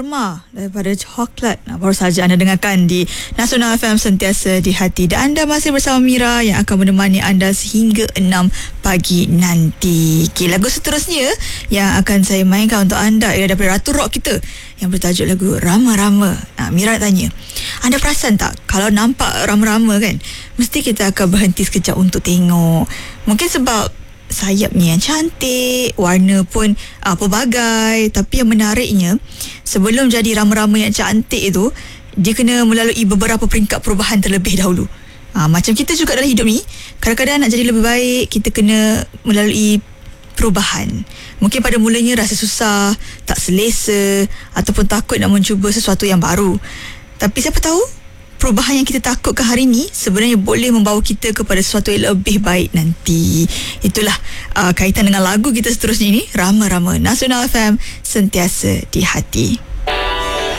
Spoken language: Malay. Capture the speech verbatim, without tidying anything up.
aroma daripada coklat. Nah, baru saja anda dengarkan di Nasional F M, sentiasa di hati. Dan anda masih bersama Mira yang akan menemani anda sehingga enam pagi nanti. Okay, lagu seterusnya yang akan saya mainkan untuk anda ialah daripada Ratu Rock kita yang bertajuk lagu Rama-Rama. Nah, Mira tanya, anda perasan tak kalau nampak rama-rama kan, mesti kita akan berhenti sekejap untuk tengok. Mungkin sebab sayapnya yang cantik, warna pun uh, pelbagai. Tapi yang menariknya, sebelum jadi rama-rama yang cantik itu, dia kena melalui beberapa peringkat perubahan terlebih dahulu. uh, Macam kita juga dalam hidup ni, kadang-kadang nak jadi lebih baik, kita kena melalui perubahan. Mungkin pada mulanya rasa susah, tak selesa, ataupun takut nak mencuba sesuatu yang baru. Tapi siapa tahu perubahan yang kita takutkan hari ni sebenarnya boleh membawa kita kepada sesuatu yang lebih baik nanti. Itulah uh, kaitan dengan lagu kita seterusnya ini, Rama-Rama. Nasional F M, sentiasa di hati.